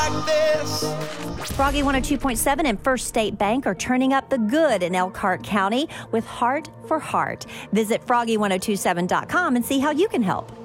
like this. Froggy 102.7 and First State Bank are turning up the good in Elkhart County with Heart for Heart. Visit froggy1027.com and see how you can help.